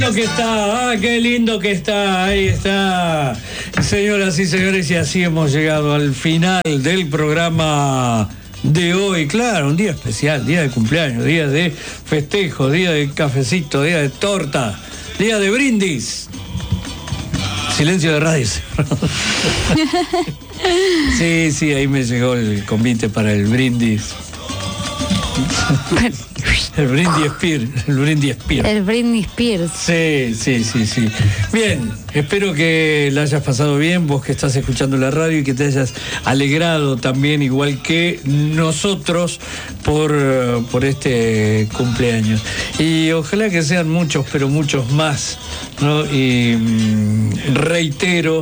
lindo que está, qué lindo que está, ahí está. Señoras y señores, y así hemos llegado al final del programa de hoy. Claro, un día especial, día de cumpleaños, día de festejo, día de cafecito, día de torta, día de brindis. Silencio de radio. Sí, ahí me llegó el convite para el brindis. El Britney Spears. Sí. Bien, espero que la hayas pasado bien, vos que estás escuchando la radio, y que te hayas alegrado también, igual que nosotros, por este cumpleaños. Y ojalá que sean muchos, pero muchos más, ¿no? Y reitero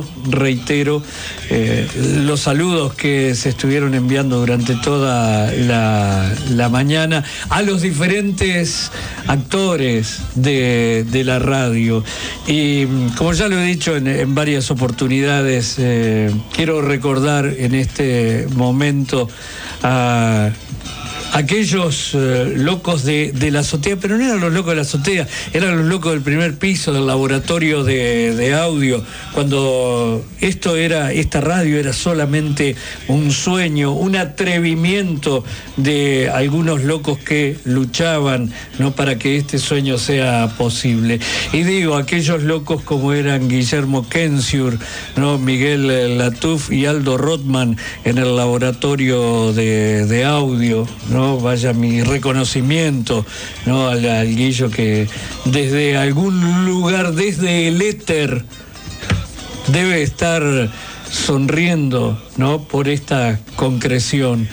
los saludos que se estuvieron enviando durante toda la mañana a los diferentes actores de la radio. Y como ya lo he dicho en varias oportunidades, quiero recordar en este momento a aquellos locos de la azotea, pero no eran los locos de la azotea, eran los locos del primer piso del laboratorio de audio, cuando esta radio era solamente un sueño, un atrevimiento de algunos locos que luchaban, ¿no?, para que este sueño sea posible. Y digo, aquellos locos como eran Guillermo Kensiur, ¿no?, Miguel Latuf y Aldo Rothman en el laboratorio de audio, ¿no? Vaya mi reconocimiento, ¿no?, al Guillo, que desde algún lugar, desde el éter, debe estar sonriendo, ¿no?, por esta concreción.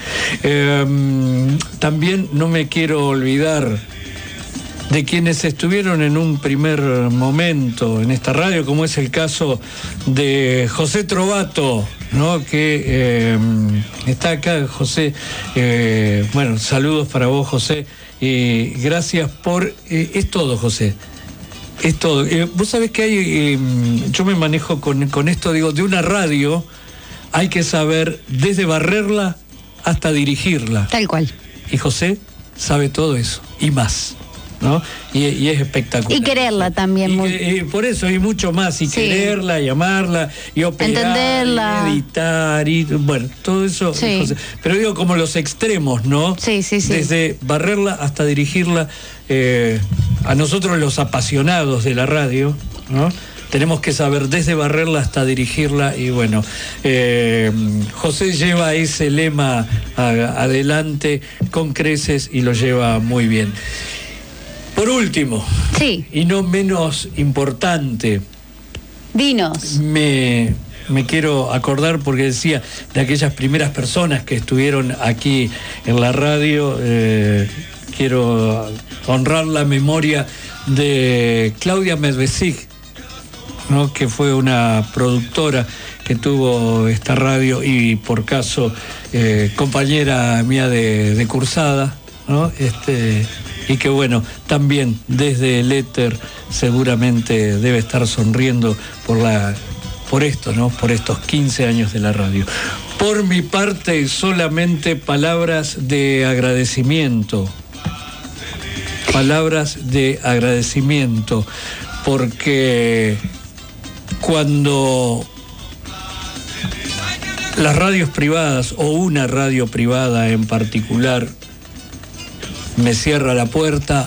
También no me quiero olvidar de quienes estuvieron en un primer momento en esta radio, como es el caso de José Trovato, ¿no?, que está acá. José, bueno, saludos para vos, José, y gracias por... es todo, José. Es todo. Vos sabés que hay... yo me manejo con esto, digo, de una radio hay que saber desde barrerla hasta dirigirla. Tal cual. Y José sabe todo eso, y más, ¿no? Y es espectacular. Y quererla también. Por eso, y mucho más, y sí, quererla, y amarla, y operar, entenderla, y editar, y bueno, todo eso. Sí. José. Pero digo, como los extremos, ¿no? Sí. Desde barrerla hasta dirigirla. A nosotros, los apasionados de la radio, ¿no?, tenemos que saber desde barrerla hasta dirigirla. Y bueno, José lleva ese lema adelante con creces y lo lleva muy bien. Por último, sí, y no menos importante, dinos. Me quiero acordar, porque decía, de aquellas primeras personas que estuvieron aquí en la radio. Quiero honrar la memoria de Claudia Medvesig, ¿no?, que fue una productora que tuvo esta radio y por caso compañera mía de cursada, ¿no? Y que bueno, también desde el éter seguramente debe estar sonriendo por esto, ¿no?, por estos 15 años de la radio. Por mi parte, solamente palabras de agradecimiento. Palabras de agradecimiento, porque cuando las radios privadas, o una radio privada en particular, me cierra la puerta,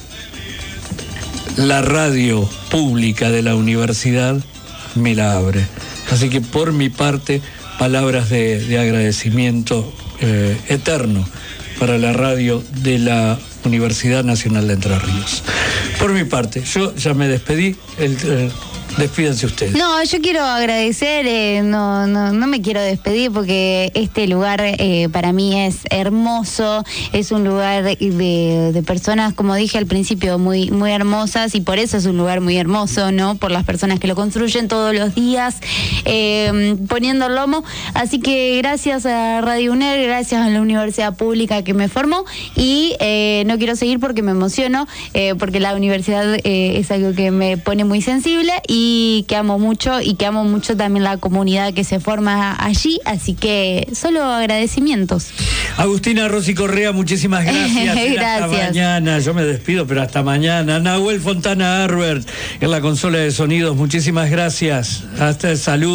la radio pública de la universidad me la abre. Así que por mi parte, palabras de agradecimiento eterno para la radio de la Universidad Nacional de Entre Ríos. Por mi parte, yo ya me despedí. Despídense ustedes. No, yo quiero agradecer, no me quiero despedir, porque este lugar para mí es hermoso, es un lugar de personas, como dije al principio, muy, muy hermosas, y por eso es un lugar muy hermoso, ¿no?, por las personas que lo construyen todos los días, poniendo el lomo. Así que gracias a Radio UNER, gracias a la universidad pública que me formó, y no quiero seguir porque me emociono, porque la universidad es algo que me pone muy sensible, y y que amo mucho, y que amo mucho también la comunidad que se forma allí, así que solo agradecimientos. Agustina Rossi Correa, muchísimas gracias. Gracias. Hasta mañana, yo me despido, pero hasta mañana. Nahuel Fontana Arbert en la consola de sonidos, muchísimas gracias. Hasta salud.